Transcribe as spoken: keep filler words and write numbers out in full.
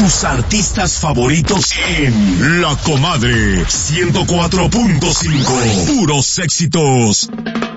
tus artistas favoritos en La Comadre ciento cuatro punto cinco. Puros éxitos.